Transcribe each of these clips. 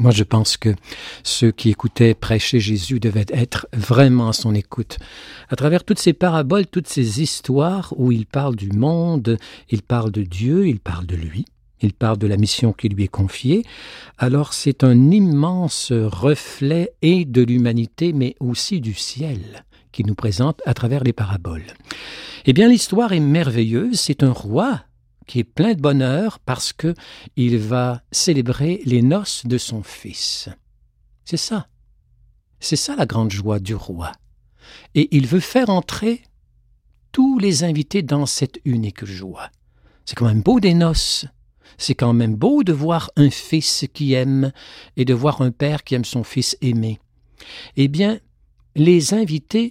Moi, je pense que ceux qui écoutaient prêcher Jésus devaient être vraiment à son écoute. À travers toutes ces paraboles, toutes ces histoires où il parle du monde, il parle de Dieu, il parle de lui, il parle de la mission qui lui est confiée, alors c'est un immense reflet et de l'humanité, mais aussi du ciel qu'il nous présente à travers les paraboles. Eh bien, l'histoire est merveilleuse, c'est un roi qui est plein de bonheur parce qu'il va célébrer les noces de son fils. C'est ça. C'est ça la grande joie du roi. Et il veut faire entrer tous les invités dans cette unique joie. C'est quand même beau des noces. C'est quand même beau de voir un fils qui aime et de voir un père qui aime son fils aimé. Eh bien, les invités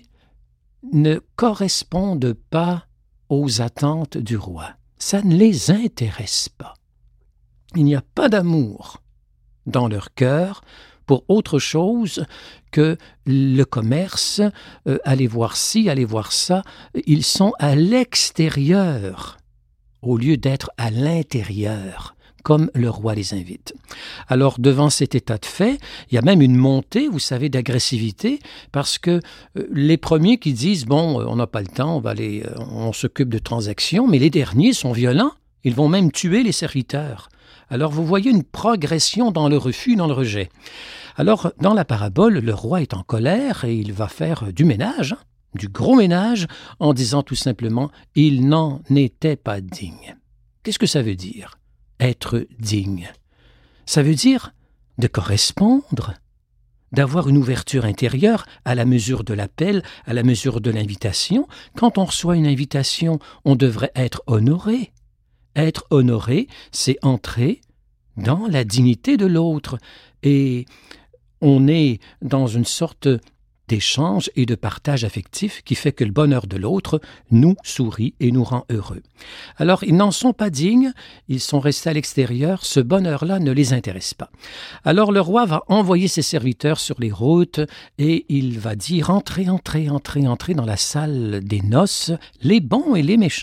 ne correspondent pas aux attentes du roi. Ça ne les intéresse pas. Il n'y a pas d'amour dans leur cœur pour autre chose que le commerce, aller voir ci, aller voir ça. Ils sont à l'extérieur au lieu d'être à l'intérieur, comme le roi les invite. Alors, devant cet état de fait, il y a même une montée, vous savez, d'agressivité, parce que les premiers qui disent « bon, on n'a pas le temps, on s'occupe de transactions », mais les derniers sont violents, ils vont même tuer les serviteurs. Alors, vous voyez une progression dans le refus, dans le rejet. Alors, dans la parabole, le roi est en colère et il va faire du ménage, du gros ménage, en disant tout simplement « il n'en était pas digne ». Qu'est-ce que ça veut dire ? Être digne. Ça veut dire de correspondre, d'avoir une ouverture intérieure à la mesure de l'appel, à la mesure de l'invitation. Quand on reçoit une invitation, on devrait être honoré. Être honoré, c'est entrer dans la dignité de l'autre. Et on est dans une sorte d'échange et de partage affectif qui fait que le bonheur de l'autre nous sourit et nous rend heureux. Alors, ils n'en sont pas dignes, ils sont restés à l'extérieur, ce bonheur-là ne les intéresse pas. Alors, le roi va envoyer ses serviteurs sur les routes et il va dire « entrez, entrez, entrez, entrez dans la salle des noces, les bons et les méchants. »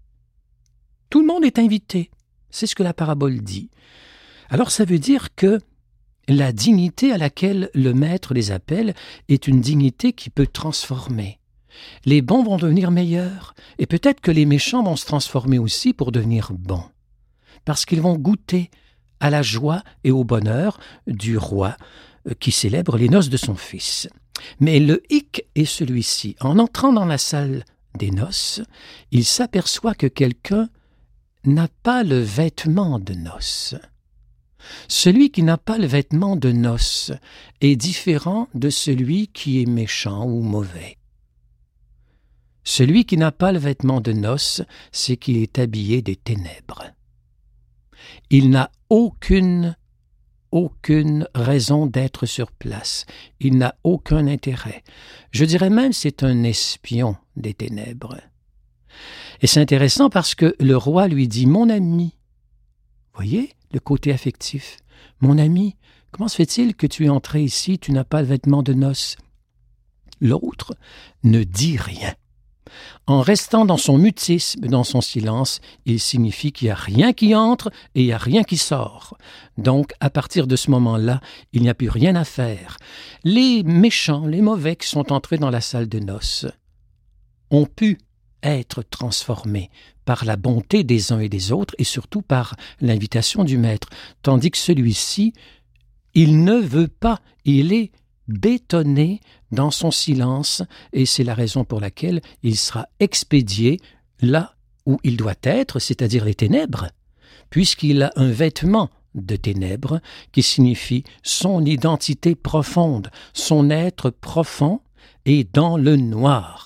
Tout le monde est invité, c'est ce que la parabole dit. Alors, ça veut dire que la dignité à laquelle le maître les appelle est une dignité qui peut transformer. Les bons vont devenir meilleurs, et peut-être que les méchants vont se transformer aussi pour devenir bons, parce qu'ils vont goûter à la joie et au bonheur du roi qui célèbre les noces de son fils. Mais le hic est celui-ci. En entrant dans la salle des noces, il s'aperçoit que quelqu'un n'a pas le vêtement de noces. Celui qui n'a pas le vêtement de noces est différent de celui qui est méchant ou mauvais. Celui qui n'a pas le vêtement de noces, c'est qu'il est habillé des ténèbres. Il n'a aucune raison d'être sur place. Il n'a aucun intérêt. Je dirais même c'est un espion des ténèbres. Et c'est intéressant parce que le roi lui dit « Mon ami ». Voyez le côté affectif. « Mon ami, comment se fait-il que tu es entré ici, tu n'as pas le vêtement de noces ?» L'autre ne dit rien. En restant dans son mutisme, dans son silence, il signifie qu'il n'y a rien qui entre et il n'y a rien qui sort. Donc, à partir de ce moment-là, il n'y a plus rien à faire. Les méchants, les mauvais qui sont entrés dans la salle de noces ont pu être transformés par la bonté des uns et des autres et surtout par l'invitation du maître, tandis que celui-ci, il ne veut pas, il est bétonné dans son silence et c'est la raison pour laquelle il sera expédié là où il doit être, c'est-à-dire les ténèbres, puisqu'il a un vêtement de ténèbres qui signifie son identité profonde, son être profond est dans le noir.